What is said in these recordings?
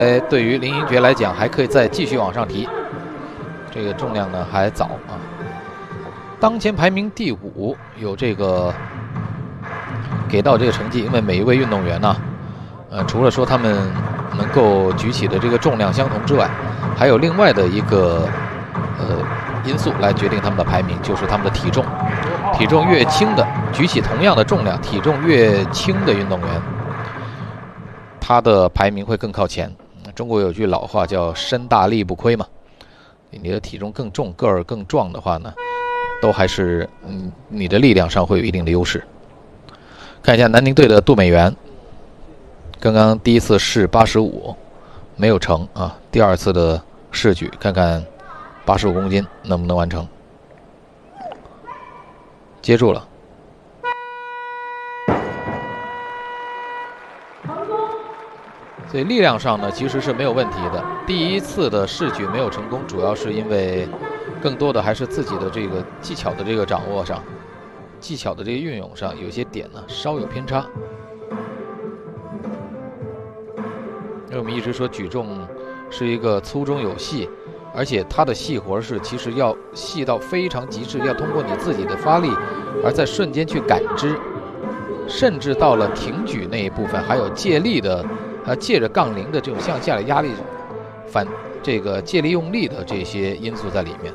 对于林英爵来讲，还可以再继续往上提。这个重量呢还早啊。当前排名第5，有这个给到这个成绩，因为每一位运动员呢，除了说他们能够举起的这个重量相同之外，还有另外的一个因素来决定他们的排名，就是他们的体重。体重越轻的，举起同样的重量，体重越轻的运动员，他的排名会更靠前。中国有句老话叫"身大力不亏"嘛，你的体重更重、个儿更壮的话呢，都还是你的力量上会有一定的优势。看一下南宁队的杜美元，刚刚第一次试85没有成啊，第二次的试举，看看85公斤能不能完成。接住了。所以力量上呢，其实是没有问题的。第一次的试举没有成功，主要是因为更多的还是自己的这个技巧的这个掌握上，技巧的这个运用上，有些点呢稍有偏差。因为我们一直说举重是一个粗中有细，而且它的细活是其实要细到非常极致，要通过你自己的发力，而在瞬间去感知，甚至到了挺举那一部分，还有借力的。借着杠铃的这种向下的压力，这个借力用力的这些因素在里面。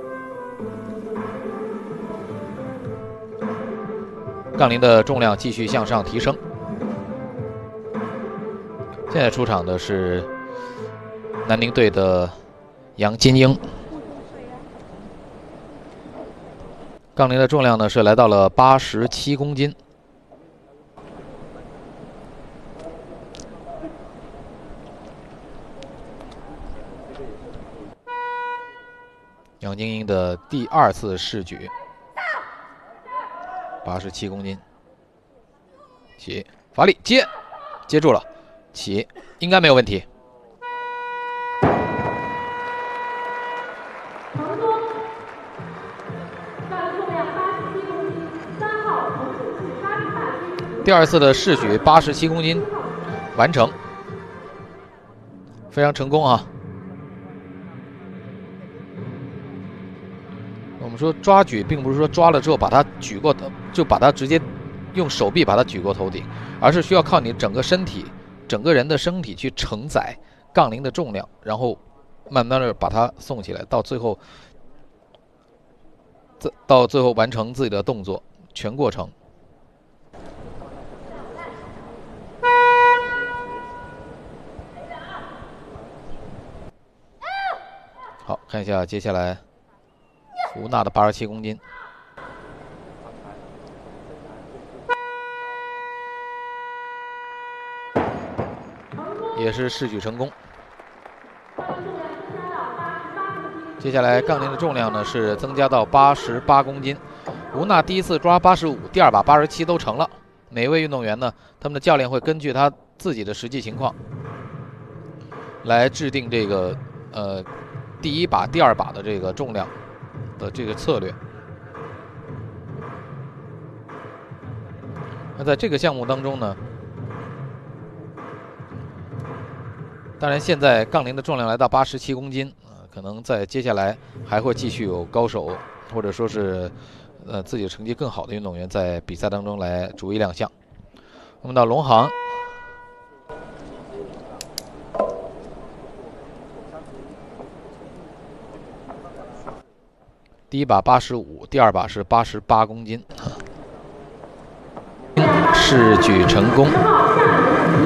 杠铃的重量继续向上提升。现在出场的是南宁队的杨金英，杠铃的重量呢是来到了87公斤。杨金英的第2次试举，87公斤，起，发力，接住了，起，应该没有问题。第2次的试举87公斤完成，非常成功啊！我们说抓举并不是说抓了之后把它举过，就把它直接用手臂把它举过头顶，而是需要靠你整个身体、整个人的身体去承载杠铃的重量，然后慢慢的把它送起来，到最后完成自己的动作全过程。好，看一下接下来吴娜的87公斤，也是试举成功。接下来杠铃的重量呢是增加到88公斤。吴娜第一次抓85，第2把87都成了。每一位运动员呢，他们的教练会根据他自己的实际情况来制定这个第1把、第2把的这个重量的这个策略。那在这个项目当中呢，当然现在杠铃的重量来到87公斤，可能在接下来还会继续有高手或者说是自己的成绩更好的运动员在比赛当中来逐一亮相。我们到龙航。第1把85，第2把是88公斤，试举成功。